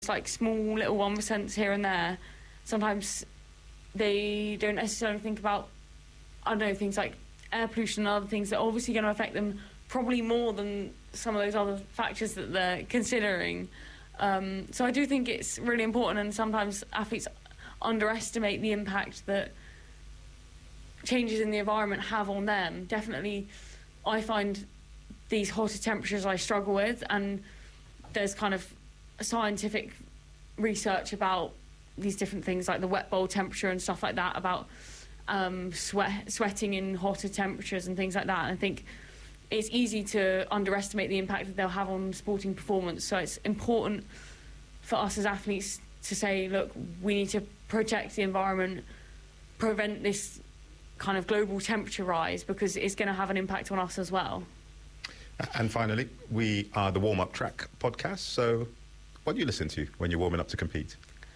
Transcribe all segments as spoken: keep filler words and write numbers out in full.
like small little one percents here and there, sometimes they don't necessarily think about, I don't know, things like air pollution and other things that are obviously going to affect them probably more than some of those other factors that they're considering. Um, so I do think it's really important, and sometimes athletes underestimate the impact that changes in the environment have on them. Definitely, I find these hotter temperatures I struggle with, and there's kind of scientific research about these different things like the wet bowl temperature and stuff like that, about um, sweat, sweating in hotter temperatures and things like that. And I think it's easy to underestimate the impact that they'll have on sporting performance. So it's important for us as athletes to say, look, we need to protect the environment, prevent this kind of global temperature rise, because it's going to have an impact on us as well. And finally, we are the Warm Up Track podcast. So what do you listen to when you're warming up to compete?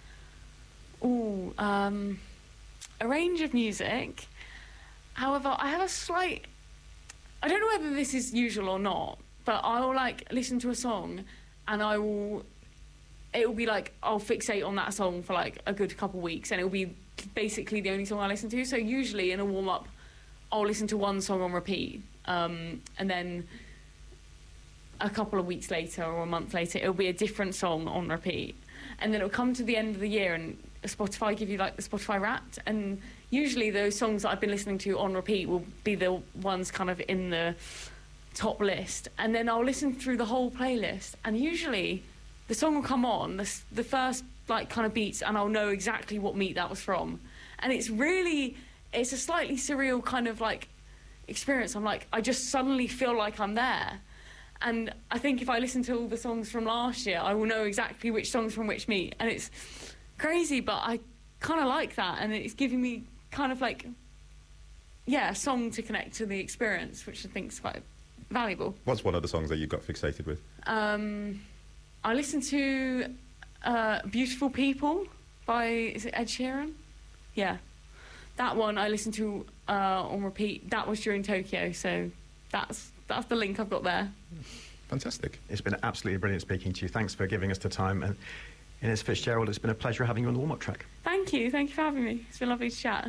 Ooh, um, a range of music. However, I have a slight... I don't know whether this is usual or not, but I'll, like, listen to a song and I will... It will be like, I'll fixate on that song for, like, a good couple of weeks, and it will be basically the only song I listen to. So usually in a warm-up, I'll listen to one song on repeat, um, and then a couple of weeks later or a month later, it'll be a different song on repeat. And then it'll come to the end of the year and Spotify give you, like, the Spotify Wrapped, and usually those songs that I've been listening to on repeat will be the ones kind of in the top list. And then I'll listen through the whole playlist, and usually the song will come on, the, the first, like, kind of beats, and I'll know exactly what meet that was from. And it's really, it's a slightly surreal kind of, like, experience. I'm like, I just suddenly feel like I'm there. And I think if I listen to all the songs from last year, I will know exactly which songs from which meet. And it's crazy, but I kind of like that, and it's giving me kind of, like, yeah, a song to connect to the experience, which I think is quite valuable. What's one of the songs that you got fixated with? Um... I listen to uh, Beautiful People by, is it Ed Sheeran? Yeah. That one I listened to uh, on repeat. That was during Tokyo, so that's that's the link I've got there. Fantastic. It's been absolutely brilliant speaking to you. Thanks for giving us the time. And Ines Fitzgerald, it's been a pleasure having you on the warm-up track. Thank you. Thank you for having me. It's been lovely to chat.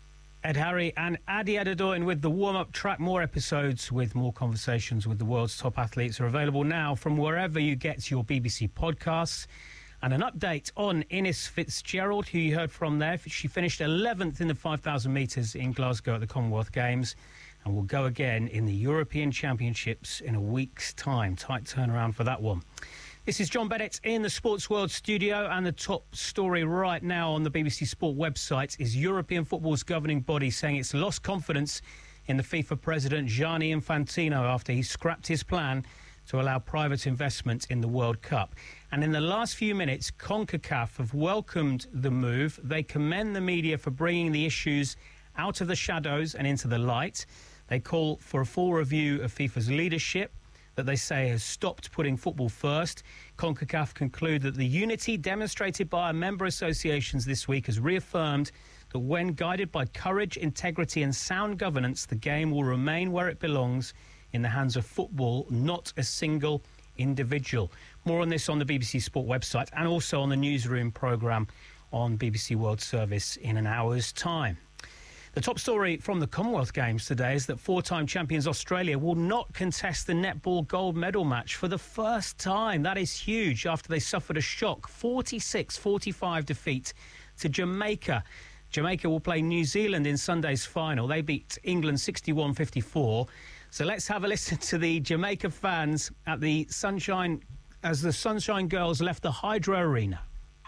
Ed Harry and Adi Adedoyin with the warm-up track. More episodes with more conversations with the world's top athletes are available now from wherever you get your B B C podcasts. And an update on Ines Fitzgerald, who you heard from there. She finished eleventh in the five thousand metres in Glasgow at the Commonwealth Games, and will go again in the European Championships in a week's time. Tight turnaround for that one. This is John Bennett in the Sports World studio, and the top story right now on the B B C Sport website is European football's governing body saying it's lost confidence in the FIFA president Gianni Infantino after he scrapped his plan to allow private investment in the World Cup. And in the last few minutes, CONCACAF have welcomed the move. They commend the media for bringing the issues out of the shadows and into the light. They call for a full review of FIFA's leadership that they say has stopped putting football first. CONCACAF conclude that the unity demonstrated by our member associations this week has reaffirmed that when guided by courage, integrity and sound governance, the game will remain where it belongs, in the hands of football, not a single individual. More on this on the B B C Sport website, and also on the Newsroom programme on B B C World Service in an hour's time. The top story from the Commonwealth Games today is that four-time champions Australia will not contest the netball gold medal match for the first time. That is huge after they suffered a shock forty-six forty-five defeat to Jamaica. Jamaica will play New Zealand in Sunday's final. They beat England sixty-one fifty-four. So let's have a listen to the Jamaica fans at the Sunshine as the Sunshine Girls left the Hydro Arena.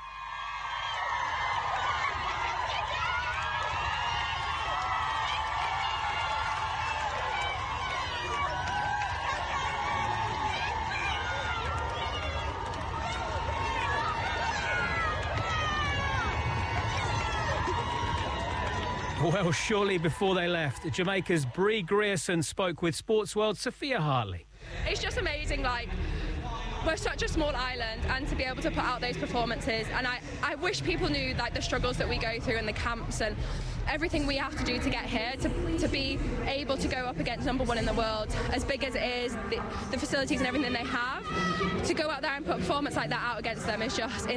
Well, surely before they left, Jamaica's Bree Grierson spoke with Sports World's Sophia Hartley. It's just amazing, like, we're such a small island, and to be able to put out those performances, and I, I wish people knew, like, the struggles that we go through in the camps and everything we have to do to get here, to, to be able to go up against number one in the world, as big as it is, the, the facilities and everything they have, to go out there and put a performance like that out against them is just